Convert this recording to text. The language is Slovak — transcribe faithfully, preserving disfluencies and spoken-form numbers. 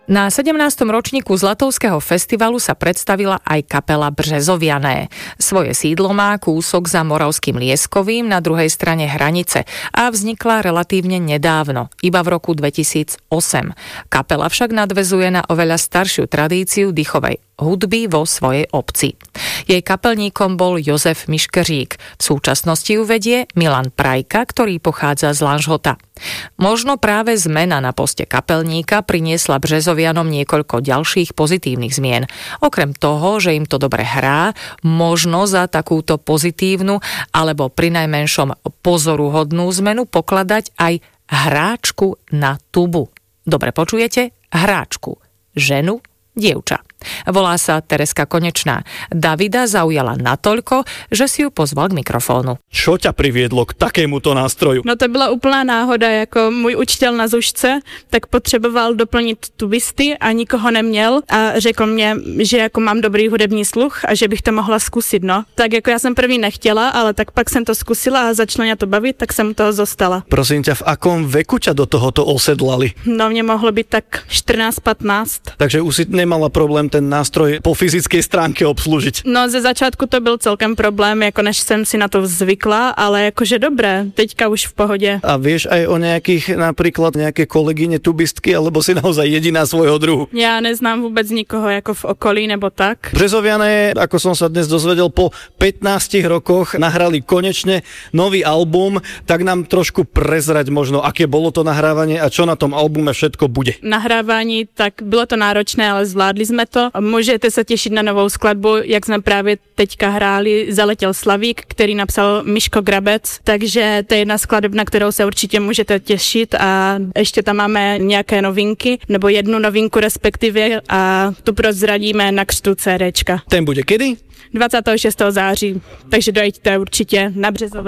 Na sedemnástom ročníku Zlatovského festivalu sa predstavila aj kapela Březoviané. Svoje sídlo má kúsok za Moravským Lieskovým na druhej strane hranice a vznikla relatívne nedávno, iba v roku dvetisícosem. Kapela však nadväzuje na oveľa staršiu tradíciu dychovej hudby vo svojej obci. Jej kapelníkom bol Jozef Miškeřík. V súčasnosti ju vedie Milan Prajka, ktorý pochádza z Lanžhota. Možno práve zmena na poste kapelníka priniesla Březovianom niekoľko ďalších pozitívnych zmien. Okrem toho, že im to dobre hrá, možno za takúto pozitívnu alebo prinajmenšom pozoruhodnú zmenu pokladať aj hráčku na tubu. Dobre počujete? Hráčku. Ženu, dievča. Volá sa Tereska Konečná. Davida zaujala natoľko, že si ju pozval k mikrofónu. Čo ťa priviedlo k takémuto nástroju? No to byla úplná náhoda, jako můj učitel na zušce, tak potřeboval doplnit tubisty a nikoho neměl a řekl mě, že jako mám dobrý hudební sluch a že bych to mohla zkusit, no. Tak jako já jsem první nechtěla, ale tak pak jsem to zkusila a začala mě to bavit, tak jsem toho zostala. Prosím ťa, v akom veku ťa do tohoto osedlali? No mě mohlo být tak štrnásť pätnásť. Takže už si nemala problém ten nástroj po fyzickej stránke obslužiť. No ze začátku to byl celkem problém, jako než jsem si na to zvykla, ale jakože dobré, teďka už v pohodě. A vieš aj o nejakých, napríklad nejaké kolegyne tubistky, alebo si naozaj jediná svojho druhu? Já neznám vůbec nikoho jako v okolí nebo tak. Březoviané, ako som sa dnes dozvedel, po pätnástich rokoch nahrali konečne nový album, tak nám trošku prezrať možno, aké bolo to nahrávanie a čo na tom albume všetko bude. Nahrávání, tak bylo to náročné, ale zvládli jsme to. Můžete se těšit na novou skladbu, jak jsme právě teďka hráli Zaletěl Slavík, který napsal Miško Grabec, takže to je jedna skladba, na kterou se určitě můžete těšit a ještě tam máme nějaké novinky, nebo jednu novinku respektive a tu prozradíme na křtu CDčka. Ten bude kedy? dvacátého šestého září, takže dojďte určitě na Březové.